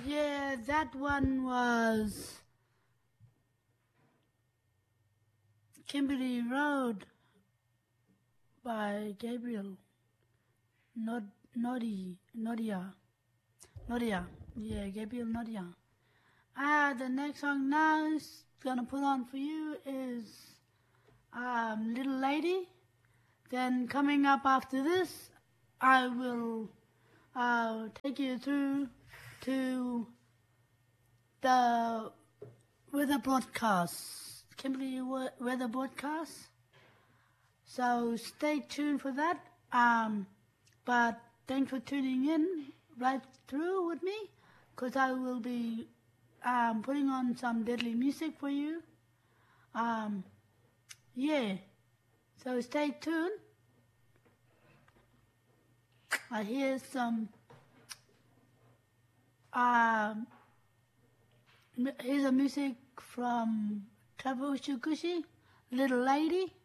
Yeah, that one was Kimberly Road by Gabriel Nodia. Yeah, Gabriel Nodia. The next song now is gonna put on for you is Little Lady. Then coming up after this, I will take you through to the weather broadcast, Kimberley weather broadcast. So stay tuned for that. But thanks for tuning in right through with me, because I will be putting on some deadly music for you. Yeah. So stay tuned. I hear some. Here's a music from Tabu Shukushi, Little Lady.